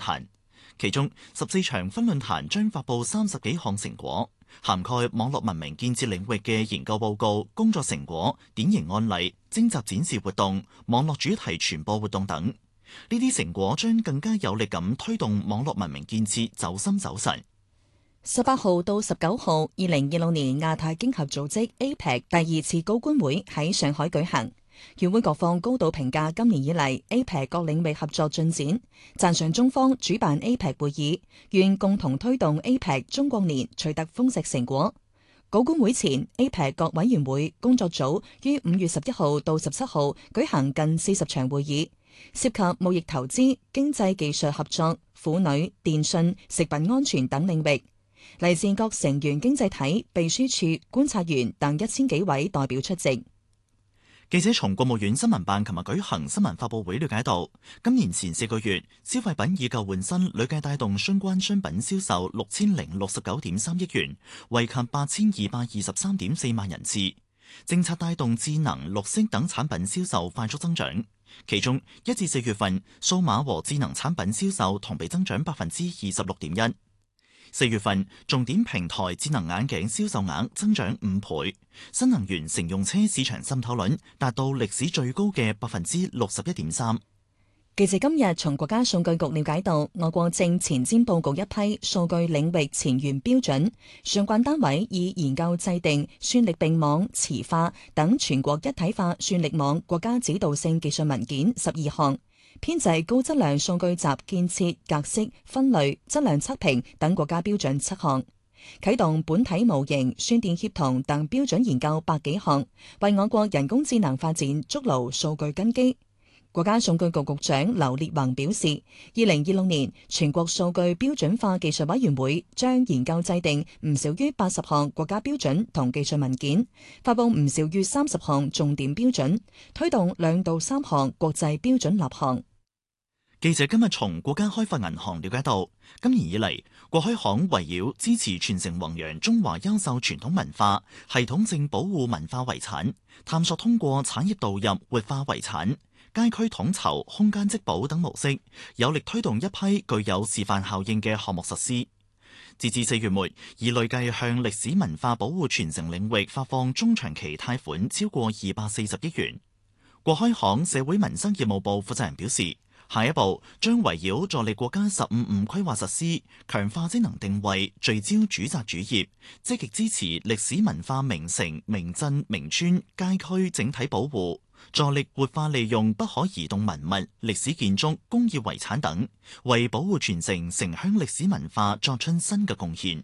壇，其中14場分論壇將發布30幾項成果，涵蓋網絡文明建設領域嘅研究報告、工作成果、典型案例、徵集展示活動、網絡主題傳播活動等。呢啲成果將更加有力咁推動網絡文明建設走深走實。 18號到19號，2026年亞太經合組織 APEC 第2次高官會喺上海舉行。與會各方高度評價今年以嚟 APEC 各領域合作進展，讚賞中方主辦 APEC 會議，願共同推動 APEC 中國年取得豐碩成果。高官會前 ，APEC 各委員會工作組於5月11號到17號舉行近40場會議，涉及貿易投資、經濟技術合作、婦女、電訊、食品安全等領域。嚟自各成員經濟體、秘書處、觀察員等1000幾位代表出席。 記者從國務院新聞辦琴日舉行新聞發佈會了解到，今年前4個月，消費品以舊換新累計帶動相關商品銷售6069.3億元，惠及8223.4萬人次。政策帶動智能、綠色等產品銷售快速增長，其中1至4月份數碼和智能產品銷售同比增長26.1%。4月份重點平台智能眼鏡銷售額增長5倍，新能源乘用車市場滲透率達到歷史最高嘅61.3%。 記者今日從國家數據局了解到，我國正前瞻佈局一批數據領域前沿標準，相關單位已研究制定算力並網、磁化等全國一體化算力網國家指導性技術文件12項。編製高質量數據集建設、格式、分類、質量測評等國家標準7項，啟動本體模型、算電協同等標準研究100幾項，為我國人工智能發展築牢數據根基。國家數據局局長劉烈宏表示，2026年全國數據標準化技術委員會將研究制定唔少於80項國家標準同技術文件，發布唔少於30項重點標準，推動2到3項國際標準立項。 記者今日從國家開發銀行了解到，今年以嚟，國開行圍繞支持傳承弘揚中華優秀傳統文化，系統性保護文化遺產，探索通過產業導入活化遺產、街區統籌、空間積保等模式，有力推動一批具有示範效應嘅項目實施。截至4月末，已累計向歷史文化保護傳承領域發放中長期貸款超過240億元。國開行社會民生業務部負責人表示，下一步將圍繞助力國家15+5規劃實施，強化職能定位，聚焦主責主業，積極支持歷史文化名城、名鎮、名村、街區整體保護，助力活化利用不可移動文物、歷史建築、工業遺產等，為保護傳承城鄉歷史文化作出新嘅貢獻。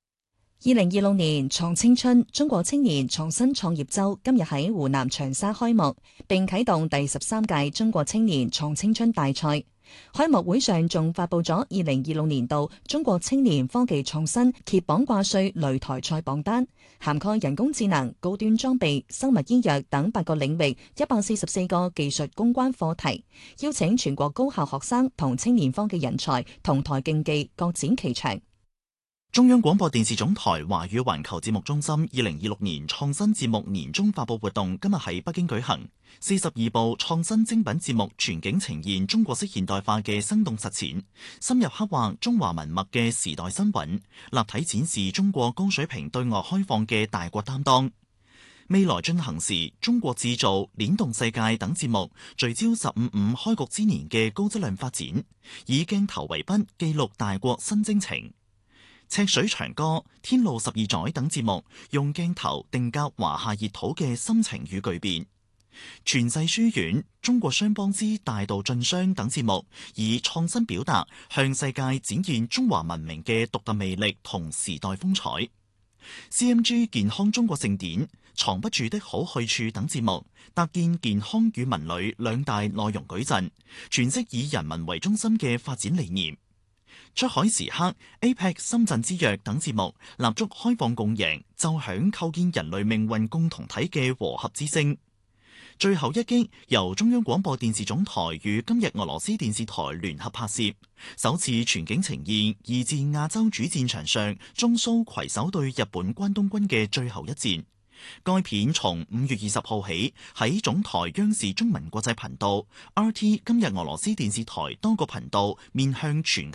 2026年創青春中國青年創新創業週今日喺湖南長沙開幕，並啟動第13屆中國青年創青春大賽。開幕會上仲發佈咗2026年度中國青年科技創新揭榜掛帥擂台賽榜單，涵蓋人工智能、高端裝備、生物醫藥等8個領域144個技術攻關課題，邀請全國高校學生同青年科技人才同台競技，各展其長。 中央廣播電視總台華語環球節目中心2026年創新節目年終發佈活動今日喺北京舉行，42部創新精品節目全景呈現中國式現代化嘅生動實踐，深入刻畫中華文脈嘅時代新韻，立體展示中國高水平對外開放嘅大國擔當。未來進行時、中國製造、聯動世界等節目聚焦15+5開局之年嘅高質量發展，以鏡頭為筆記錄大國新征程。赤水長歌、天路12載等節目用鏡頭定格華夏熱土嘅心情與巨變。傳世書院、中國商幫之大道進商等節目以創新表達向世界展現中華文明嘅獨特魅力同時代風采。CMG 健康中國盛典、藏不住的好去處等節目搭建健康與文旅兩大內容矩陣，詮釋以人民為中心嘅發展理念。出海時刻、APEC 深圳之約等節目立足開放共贏，奏響構建人類命運共同體嘅和合之聲。最後一擊由中央廣播電視總台與今日俄羅斯電視台聯合拍攝，首次全景呈現二戰亞洲主戰場上中蘇攜手對日本關東軍嘅最後一戰。該片從5月20號起喺總台央視中文國際頻道、RT 今日俄羅斯電視台多個頻道面向全